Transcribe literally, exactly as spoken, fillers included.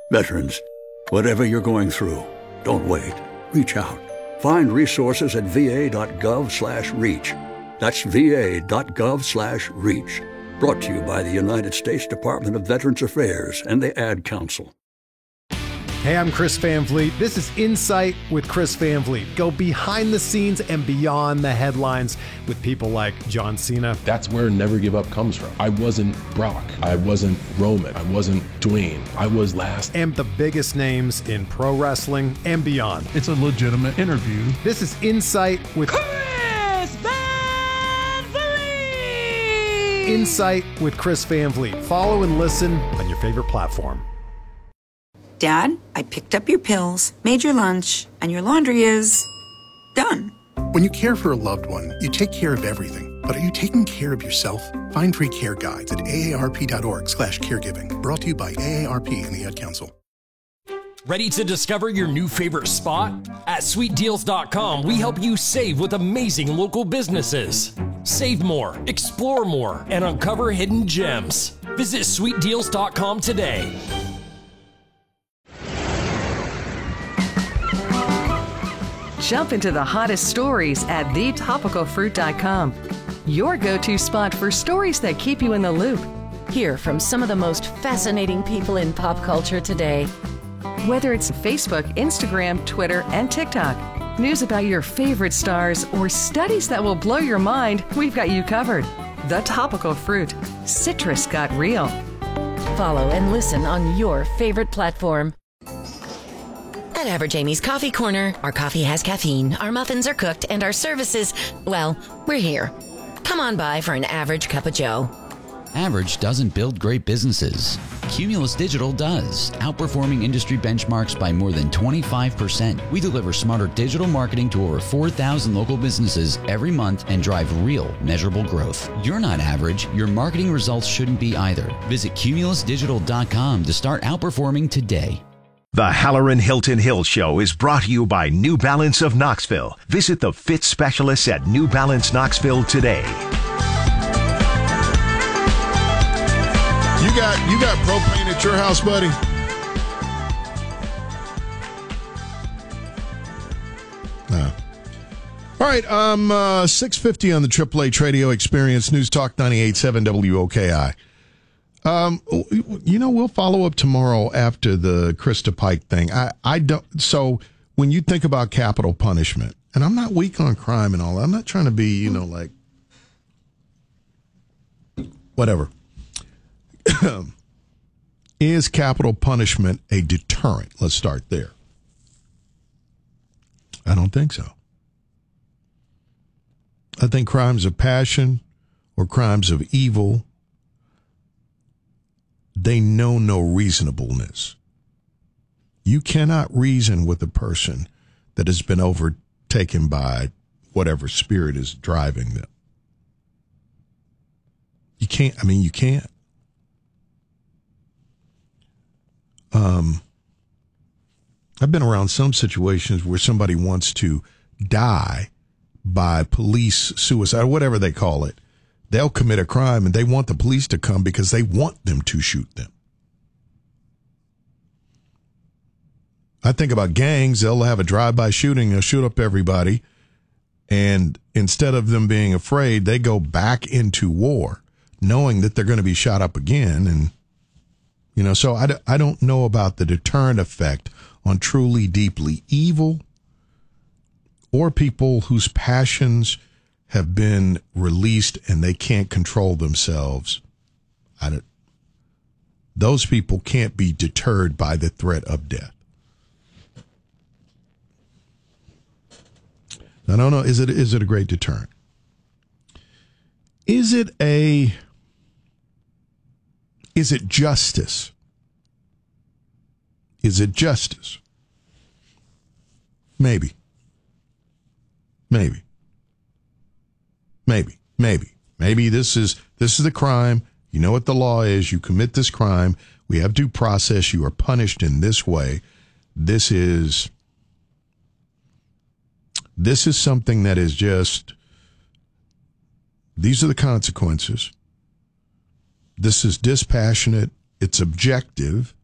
Veterans, whatever you're going through, don't wait. Reach out. Find resources at va.gov slash reach. That's va.gov slash reach. Brought to you by the United States Department of Veterans Affairs and the Ad Council. Hey, I'm Chris Van Vliet. This is Insight with Chris Van Vliet. Go behind the scenes and beyond the headlines with people like John Cena. That's where Never Give Up comes from. I wasn't Brock. I wasn't Roman. I wasn't Dwayne. I was last. And the biggest names in pro wrestling and beyond. It's a legitimate interview. This is Insight with Chris Van Vliet. Insight with Chris Van Vliet. Follow and listen on your favorite platform. Dad, I picked up your pills, made your lunch, and your laundry is done. When you care for a loved one, you take care of everything. But are you taking care of yourself? Find free care guides at aarp.org slash caregiving. Brought to you by A A R P and the Ad Council. Ready to discover your new favorite spot? At sweet deals dot com, we help you save with amazing local businesses. Save more, explore more, and uncover hidden gems. Visit sweet deals dot com today. Jump into the hottest stories at the topical fruit dot com. Your go-to spot for stories that keep you in the loop. Hear from some of the most fascinating people in pop culture today. Whether it's Facebook, Instagram, Twitter, and TikTok, news about your favorite stars, or studies that will blow your mind, we've got you covered. The Topical Fruit. Citrus got real. Follow and listen on your favorite platform. At Average Amy's Coffee Corner, our coffee has caffeine, our muffins are cooked, and our services, well, we're here. Come on by for an average cup of joe. Average doesn't build great businesses. Cumulus Digital does, outperforming industry benchmarks by more than twenty-five percent. We deliver smarter digital marketing to over four thousand local businesses every month and drive real, measurable growth. You're not average. Your marketing results shouldn't be either. Visit cumulus digital dot com to start outperforming today. The Halloran Hilton Hill Show is brought to you by New Balance of Knoxville. Visit the fit specialists at New Balance Knoxville today. You got you got propane at your house, buddy? No. All right, um, uh, six fifty on the Triple H Radio Experience News Talk ninety-eight point seven W O K I. Um, you know, we'll follow up tomorrow after the Krista Pike thing. I, I don't. So when you think about capital punishment, and I'm not weak on crime and all that, I'm not trying to be, you know, like whatever. Is capital punishment a deterrent? Let's start there. I don't think so. I think crimes of passion or crimes of evil, they know no reasonableness. You cannot reason with a person that has been overtaken by whatever spirit is driving them. You can't, I mean, you can't. Um, I've been around some situations where somebody wants to die by police suicide, or whatever they call it. They'll commit a crime and they want the police to come because they want them to shoot them. I think about gangs. They'll have a drive-by shooting. They'll shoot up everybody. And instead of them being afraid, they go back into war knowing that they're going to be shot up again. And, you know, so I, I don't know about the deterrent effect on truly deeply evil or people whose passions have been released and they can't control themselves. I don't, those people can't be deterred by the threat of death. I don't know. Is it is it a great deterrent? Is it a is it justice? Is it justice? Maybe. Maybe. Maybe. Maybe. Maybe this is this is the crime. You know what the law is. You commit this crime. We have due process. You are punished in this way. This is This is something that is just, these are the consequences. This is dispassionate. It's objective.